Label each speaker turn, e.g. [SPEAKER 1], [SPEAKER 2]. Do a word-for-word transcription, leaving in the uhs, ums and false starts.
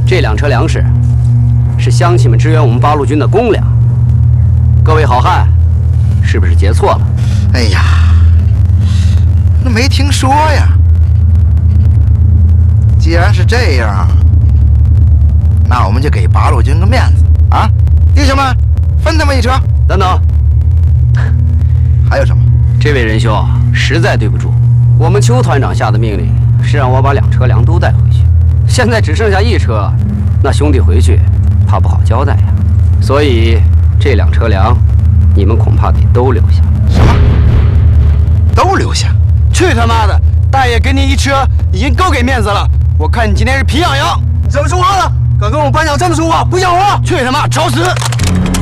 [SPEAKER 1] 这两车粮食是乡亲们支援我们八路军的公粮。各位好汉，是不是结错了？
[SPEAKER 2] 哎呀，那没听说呀。既然是这样，那我们就给八路军个面子啊！弟兄们，分他们一车。
[SPEAKER 1] 等等，
[SPEAKER 2] 还有什么？
[SPEAKER 1] 这位仁兄，实在对不住，我们邱团长下的命令是让我把两车粮都带回去，现在只剩下一车，那兄弟回去怕不好交代呀。所以这两车粮，你们恐怕得都留下。
[SPEAKER 2] 什么？都留下？
[SPEAKER 3] 去他妈的！大爷给你一车已经够给面子了，我看你今天是皮痒痒。怎么说话了？敢跟我班长这么说话，不像话！去他妈找死！